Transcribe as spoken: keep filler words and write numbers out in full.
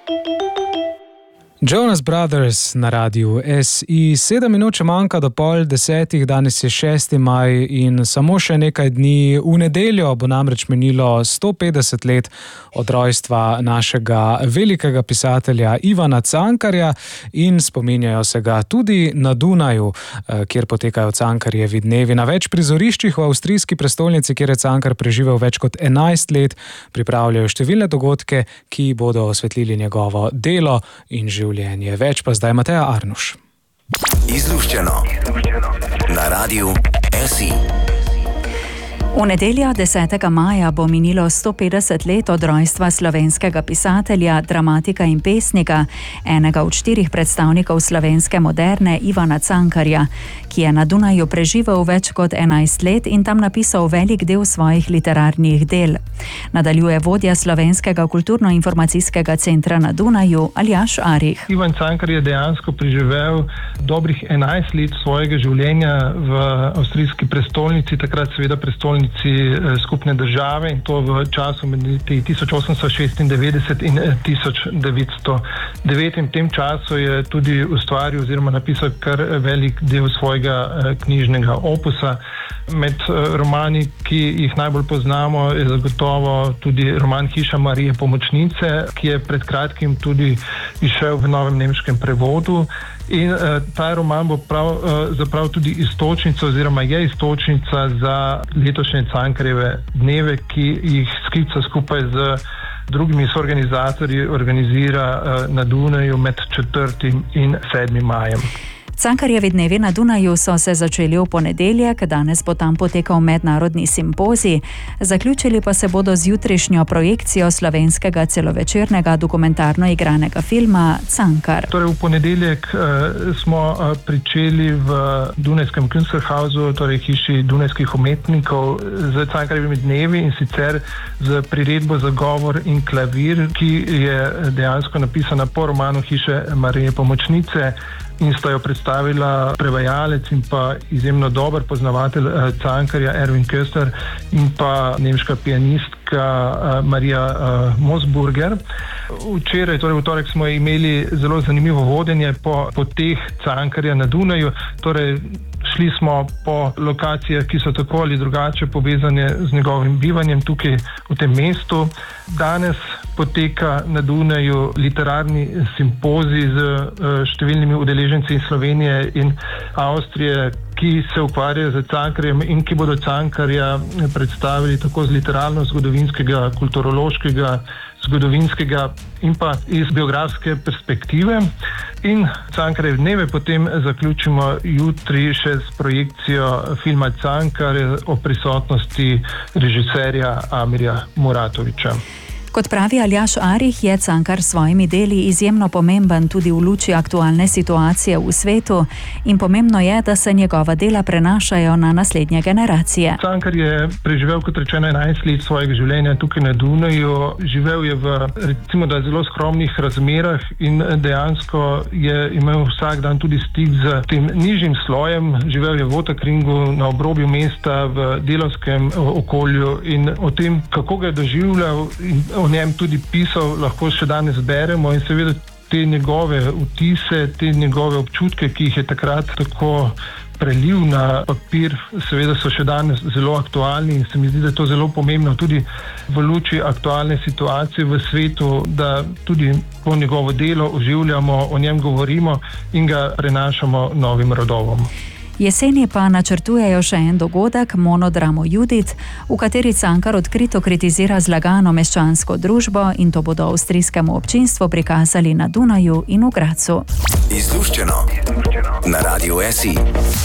Jonas Brothers na radiu S I. Sedem minut če manjka do pol desetih, danes je šesti maj in samo še nekaj dni. V nedeljo bo namreč minilo sto petdeset let od rojstva našega velikega pisatelja Ivana Cankarja in spominjajo se ga tudi na Dunaju, kjer potekajo Cankarjevi dnevi. Na več prizoriščih v avstrijski prestolnici, kjer je Cankar preživel več kot enajst let, pripravljajo številne dogodke, ki bodo osvetlili njegovo delo in življenje. Več pa zdaj Mateja Arnuš. Izluščeno na radiu S I. V nedeljo desetega maja bo minilo sto petdeset let od rojstva slovenskega pisatelja, dramatika in pesnika, enega od štirih predstavnikov slovenske moderne, Ivana Cankarja, ki je na Dunaju preživel več kot enajst let in tam napisal velik del svojih literarnih del. Nadaljuje vodja Slovenskega kulturno-informacijskega centra na Dunaju, Aljaž Arih. Ivan Cankar je dejansko preživel dobrih enajst let svojega življenja v avstrijski prestolnici, takrat seveda prestolnici skupne države, in to v času med tisoč osemsto šestindevetdeset in tisoč devetsto devet. In v tem času je tudi ustvaril oziroma napisal kar velik del svojega knjižnega opusa. Med romani, ki jih najbolj poznamo, je zagotovo tudi roman Hiša Marije Pomočnice, ki je pred kratkim tudi izšel v novem nemškem prevodu. In uh, ta roman bo prav, uh, zaprav tudi istočnica oziroma je istočnica za letošnje Cankarjeve dneve, ki jih sklica skupaj z drugimi soorganizatorji organizira uh, na Dunaju med četrtim in sedmim majem. Cankarjevi dnevi na Dunaju so se začeli v ponedeljek, danes bo tam potekal mednarodni simpozij, zaključili pa se bodo z jutrišnjo projekcijo slovenskega celovečernega dokumentarno-igranega filma Cankar. Torej v ponedeljek uh, smo uh, pričeli v Dunajskem Künstlerhausu, torej hiši dunajskih umetnikov, z Cankarjevimi dnevi, in sicer z priredbo za govor in klavir, ki je dejansko napisana po romanu Hiše Marije Pomočnice, in sta jo predstavila prevajalec in pa izjemno dober poznavatelj uh, Cankarja Erwin Köster in pa nemška pianistka uh, Marija uh, Mosburger. Včeraj, torej v torek, smo imeli zelo zanimivo vodenje po poteh Cankarja na Dunaju. Torej, šli smo po lokacijah, ki so tako ali drugače povezane z njegovim bivanjem tukaj v tem mestu. Danes poteka na Dunaju literarni simpozij z uh, številnimi udeleženci iz Slovenije in Avstrije, ki se ukvarjajo z Cankarjem in ki bodo Cankarja predstavili tako z literarno-zgodovinskega, kulturološkega, zgodovinskega in pa iz biografske perspektive. In Cankarjeve dneve potem zaključimo jutri še s projekcijo filma Cankar o prisotnosti režiserja Amirja Muratovića. Kot pravi Aljaž Arih, je Cankar s svojimi deli izjemno pomemben tudi v luči aktualne situacije v svetu in pomembno je, da se njegova dela prenašajo na naslednje generacije. Cankar je preživel, kot rečeno, enajst let svojega življenja tukaj na Dunaju. Živel je v, recimo, da zelo skromnih razmerah in dejansko je imel vsak dan tudi stik z tem nižjim slojem. Živel je v Ottakringu, na obrobju mesta, v delavskem okolju, in o tem, kako ga je doživljal in o njem tudi pisal, lahko še danes beremo, in seveda te njegove vtise, te njegove občutke, ki jih je takrat tako prelil na papir, seveda so še danes zelo aktualni, in se mi zdi, da je to zelo pomembno tudi v luči aktualne situacije v svetu, da tudi to njegovo delo oživljamo, o njem govorimo in ga prenašamo novim rodovom. Jeseni pa načrtujejo še en dogodek, monodramo Judit, v kateri Cankar odkrito kritizira zlagano meščansko družbo, in to bodo avstrijskemu občinstvu prikazali na Dunaju in v Gradcu. Izluščeno na radiu S I.